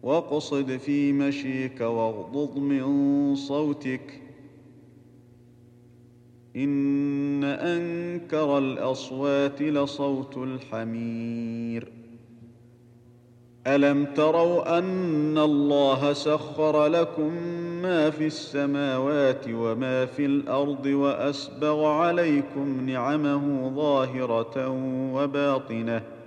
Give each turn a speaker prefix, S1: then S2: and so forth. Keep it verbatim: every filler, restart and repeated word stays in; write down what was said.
S1: واقصد في مشيك واغضض من صوتك إن أنكر الأصوات لصوت الحمير. ألم تروا أن الله سخر لكم ما في السماوات وما في الأرض وأسبغ عليكم نعمه ظاهرة وباطنة